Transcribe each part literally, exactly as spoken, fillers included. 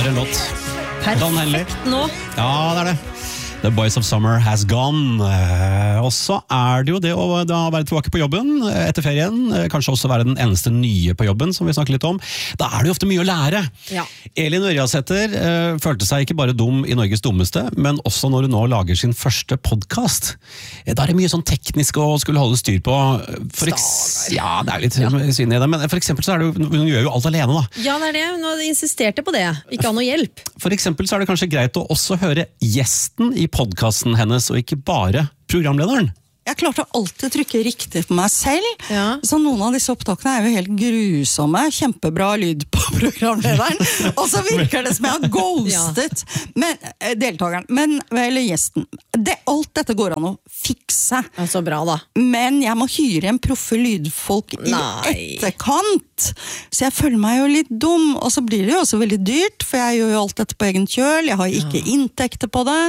For en låt. Don Henley. Perfekt nå. Ja, det er det. The Boys of Summer has gone. Eh, Og så er det jo det å da være tilbake på jobben eh, etter ferien, eh, kanskje også være den eneste nye på jobben, som vi snakker litt om. Da er det jo ofte mye å lære. Ja. Elin Ørjasæter eh, følte seg ikke bare dum i Norges dummeste, men også når hun nå lager sin første podcast. Eh, da er det mye sånn teknisk å skulle holde styr på. For eks ja, det er litt ja. synd i det, men for eksempel så er det jo, hun gjør jo alt alene da. Ja, det er det. Hun insisterte på det. Ikke ha noe hjelp. For eksempel så er det kanskje greit å også høre gjesten i podcasten hennes, og ikke bare programlederen. Jeg klarte alltid å trykke riktig på meg selv, Ja. så noen av disse opptakene er jo helt grusomme, kjempebra lyd på programlederen, og så virker det som jeg har ghostet men, eh, deltakeren, men, eller gjesten. Det, alt dette går an å fikse, Ja, så bra da. men jeg må hyre en proffe lydfolk i Nei. etterkant, så jeg føler meg jo litt dum, og så blir det jo også veldig dyrt, for jeg gjør jo alt dette på egen kjøl, jeg har ikke inntekter på det.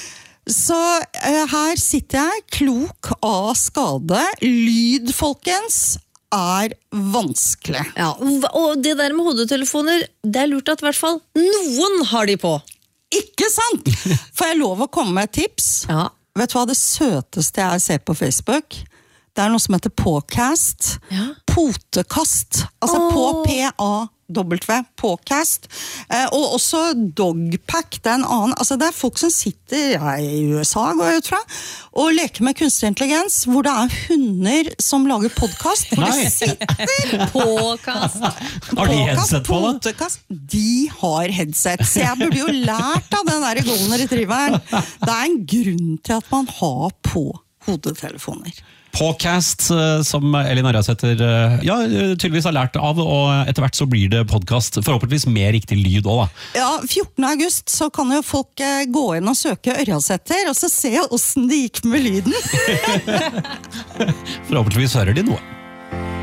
Så eh, her sitter jeg klok av skade. Lyd, folkens, er vanskelig. Ja, og det der med hodetelefoner, det er lurt at i hvert fall noen har de på. Ikke sant? Får jeg lov å komme med et tips? Ja. Vet du hva det søteste jeg ser på Facebook? Det er noe som heter Påcast. Ja. Potekast. Altså Åh. på P-A W, Påcast. Eh, og også Dogpack, det er en annen. Altså det er folk som sitter ja, i U S A, går jeg ut fra, og leker med kunstig intelligens, hvor det er hunder som lager podcast, hvor Nei. de sitter Påkast. Har de headset på da? Potekast. De har headset, så jeg burde jo lært av den der golden retrieveren. Det er en grunn til at man har på hodetelefoner. Podcast, eh, som Elin Ørjasæter eh, ja, tydeligvis har lært av, og etter hvert så blir det podcast, forhåpentligvis med riktig lyd også da. Ja, fjortende august så kan jo folk eh, gå inn og søke Ørjasæter, og så se hvordan det gikk med lyden. Forhåpentligvis hører de noe.